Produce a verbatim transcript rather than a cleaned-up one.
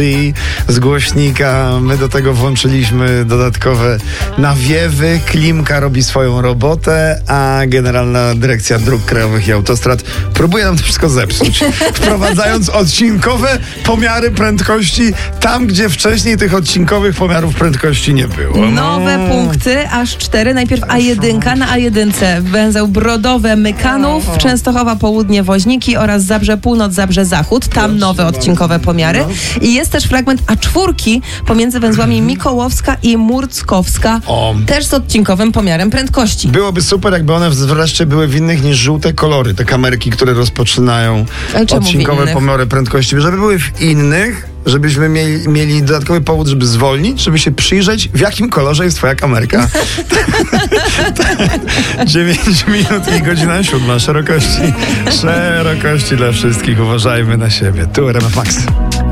i z głośnika. My do tego włączyliśmy dodatkowe nawiewy. Klimka robi swoją robotę, a Generalna Dyrekcja Dróg Krajowych i Autostrad próbuje nam to wszystko zepsuć, wprowadzając odcinkowe pomiary prędkości tam, gdzie wcześniej tych odcinkowych pomiarów prędkości nie było. Nowe no. punkty, aż cztery. Najpierw A jeden na A jeden węzeł Brodowe Mykanów, Częstochowa Południe Woźniki oraz Zabrze Północ, Zabrze Zachód. Tam nowe odcinkowe pomiary. I jest też fragment A cztery pomiędzy węzłami Mikołowska i Murckowska, O. też z odcinkowym pomiarem prędkości. Byłoby super, jakby one wreszcie były w innych niż żółte kolory. Te kamerki, które rozpoczynają odcinkowe pomiary prędkości. Żeby były w innych, żebyśmy mieli, mieli dodatkowy powód, żeby zwolnić, żeby się przyjrzeć, w jakim kolorze jest twoja kamerka. dziewięć minut i godzina siódma. Szerokości. Szerokości dla wszystkich. Uważajmy na siebie. Tu R M F Max.